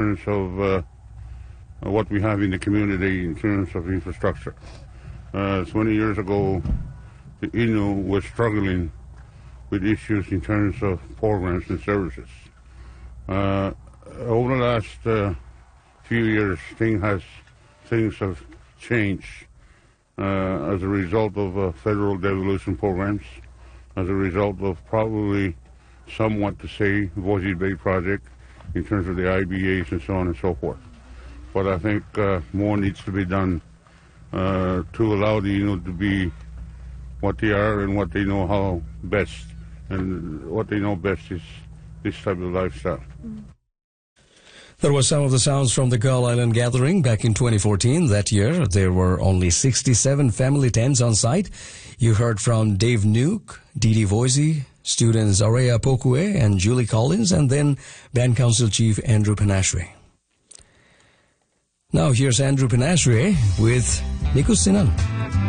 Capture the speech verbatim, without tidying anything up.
terms of uh, what we have in the community in terms of infrastructure. Uh, twenty years ago, the Innu was struggling with issues in terms of programs and services. Uh, over the last uh, few years, thing has, things have changed uh, as a result of uh, federal devolution programs, as a result of probably somewhat to say Voisey's Bay project in terms of the I B As and so on and so forth. But I think uh, more needs to be done uh, to allow the Innu to be what they are and what they know how best. And what they know best is this type of lifestyle. That was some of the sounds from the Gull Island gathering back in twenty fourteen. That year, there were only sixty-seven family tents on site. You heard from Dave Nuke, Didi Voisey, students Aurea Pokue and Julie Collins, and then Band Council Chief Andrew Penashre. Now here's Andrew Penashre with Nico Sinan.